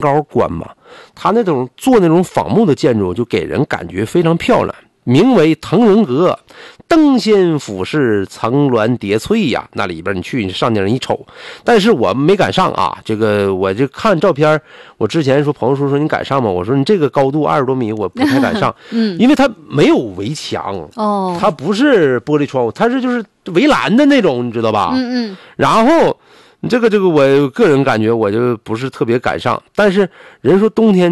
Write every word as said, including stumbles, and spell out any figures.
高观嘛，它那种做那种仿木的建筑，就给人感觉非常漂亮。名为腾龙阁，登仙俯视，层峦叠翠呀。那里边你去，你上那一瞅，但是我没敢上啊。这个我就看照片，我之前说朋友说说你敢上吗？我说你这个高度二十多米，我不太敢上，嗯，因为它没有围墙哦，它不是玻璃窗户，它是就是围栏的那种，你知道吧？嗯嗯。然后这个这个我个人感觉我就不是特别敢上，但是人说冬天